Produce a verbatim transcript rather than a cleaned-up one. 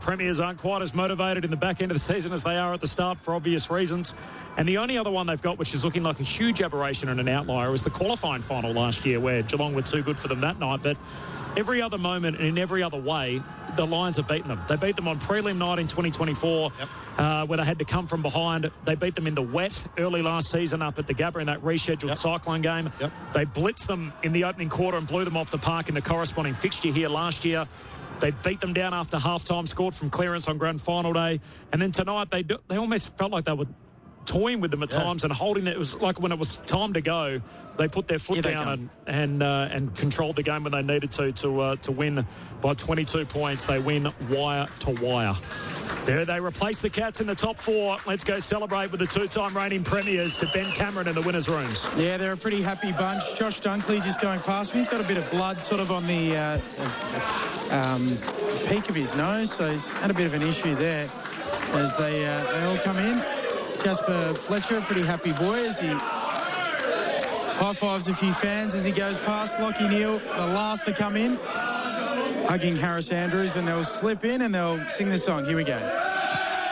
Premiers aren't quite as motivated in the back end of the season as they are at the start for obvious reasons. And the only other one they've got, which is looking like a huge aberration and an outlier, was the qualifying final last year where Geelong were too good for them that night. But every other moment and in every other way, the Lions have beaten them. They beat them on prelim night in twenty twenty-four, yep. uh, where they had to come from behind. They beat them in the wet early last season up at the Gabba in that rescheduled yep. Cyclone game. Yep. They blitzed them in the opening quarter and blew them off the park in the corresponding fixture here last year. They beat them down after halftime, scored from clearance on grand final day. And then tonight, they do, they almost felt like they were toying with them at yeah. times and holding it. It was like when it was time to go, they put their foot yeah, down and and, uh, and controlled the game when they needed to to uh, to win by twenty-two points. They win wire to wire. There they replace the Cats in the top four. Let's go celebrate with the two-time reigning premiers to Ben Cameron in the winners' rooms. Yeah, they're a pretty happy bunch. Josh Dunkley just going past me. He's got a bit of blood sort of on the uh, um, peak of his nose, so he's had a bit of an issue there as they, uh, they all come in. Jasper Fletcher, pretty happy boy as he high-fives a few fans as he goes past. Lockie Neal, the last to come in, hugging Harris Andrews, and they'll slip in and they'll sing the song. Here we go.